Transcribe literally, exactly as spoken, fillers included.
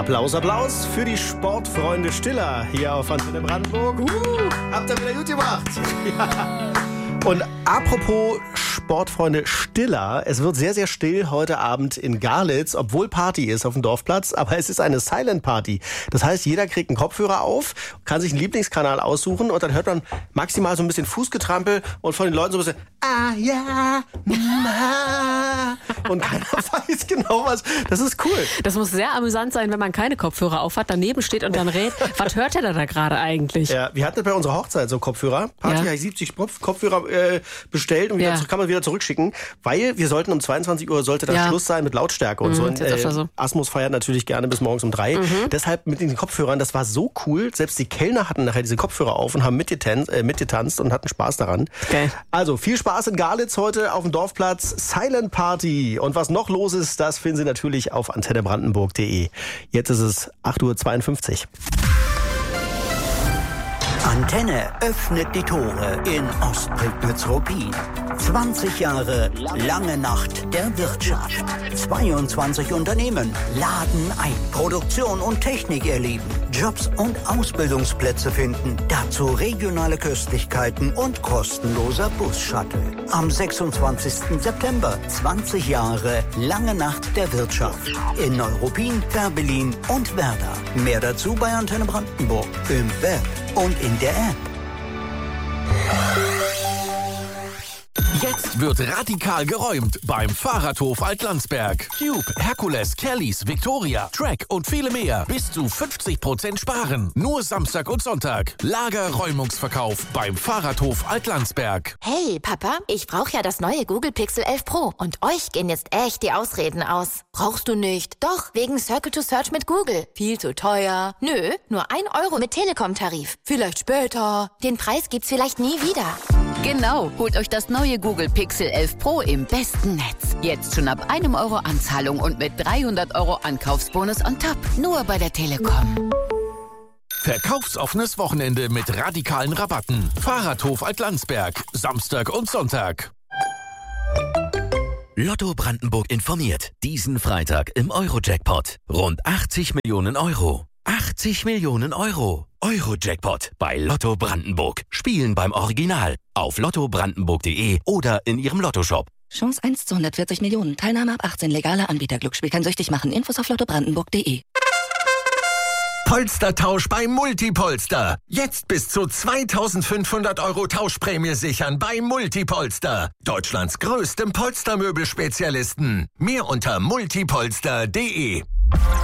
Applaus, Applaus für die Sportfreunde Stiller hier auf Antenne Brandenburg. Uh, habt ihr wieder gut gemacht. Ja. Und apropos Sportfreunde Stiller, es wird sehr, sehr still heute Abend in Garlitz, obwohl Party ist auf dem Dorfplatz, aber es ist eine Silent Party. Das heißt, jeder kriegt einen Kopfhörer auf, kann sich einen Lieblingskanal aussuchen und dann hört man maximal so ein bisschen Fußgetrampel und von den Leuten so ein bisschen ah ja, ma. Und keiner weiß genau was. Das ist cool. Das muss sehr amüsant sein, wenn man keine Kopfhörer auf hat, daneben steht und dann rät, was hört er da gerade eigentlich? Ja, wir hatten bei unserer Hochzeit so Kopfhörer. Party Ja. habe ich siebzig Kopfhörer äh, bestellt und wieder, Ja. kann man wieder zurückschicken, weil wir sollten um zweiundzwanzig Uhr sollte dann Ja. Schluss sein mit Lautstärke und Mhm, so. ist jetzt öfter so. Asmus feiert natürlich gerne bis morgens um drei. Mhm. Deshalb mit den Kopfhörern, das war so cool. Selbst die Kellner hatten nachher diese Kopfhörer auf und haben mitgetanzt, äh, mitgetanzt und hatten Spaß daran. Geil. Also viel Spaß in Garlitz heute auf dem Dorfplatz. Silent Party. Und was noch los ist, das finden Sie natürlich auf antenne brandenburg punkt de. Jetzt ist es acht Uhr zweiundfünfzig. Antenne öffnet die Tore in Ostprignitz-Ruppin. zwanzig Jahre lange Nacht der Wirtschaft. zweiundzwanzig Unternehmen laden ein. Produktion und Technik erleben. Jobs und Ausbildungsplätze finden. Dazu regionale Köstlichkeiten und kostenloser Bus-Shuttle. Am sechsundzwanzigsten September. zwanzig Jahre lange Nacht der Wirtschaft. In Neuruppin, Fährberlin und Werder. Mehr dazu bei Antenne Brandenburg. Im Web und in der App. Jetzt wird radikal geräumt beim Fahrradhof Altlandsberg. Cube, Herkules, Kellys, Victoria, Track und viele mehr. Bis zu fünfzig Prozent sparen. Nur Samstag und Sonntag. Lagerräumungsverkauf beim Fahrradhof Altlandsberg. Hey, Papa, ich brauche ja das neue Google Pixel elf Pro. Und euch gehen jetzt echt die Ausreden aus. Brauchst du nicht? Doch, wegen Circle to Search mit Google. Viel zu teuer. Nö, nur ein Euro mit Telekom-Tarif. Vielleicht später. Den Preis gibt's vielleicht nie wieder. Genau, holt euch das neue Google Pixel elf Pro im besten Netz. Jetzt schon ab einem Euro Anzahlung und mit dreihundert Euro Ankaufsbonus on top. Nur bei der Telekom. Verkaufsoffenes Wochenende mit radikalen Rabatten. Fahrradhof Altlandsberg. Samstag und Sonntag. Lotto Brandenburg informiert. Diesen Freitag im Euro-Jackpot. Rund achtzig Millionen Euro. achtzig Millionen Euro. Euro-Jackpot bei Lotto Brandenburg. Spielen beim Original. Auf lotto brandenburg punkt de oder in Ihrem Lottoshop. Chance eins zu hundertvierzig Millionen. Teilnahme ab achtzehn. Legaler Anbieter. Glücksspiel kann süchtig machen. Infos auf lotto brandenburg punkt de. Polstertausch bei Multipolster. Jetzt bis zu zweitausendfünfhundert Euro Tauschprämie sichern bei Multipolster. Deutschlands größtem Polstermöbelspezialisten. Mehr unter multipolster punkt de.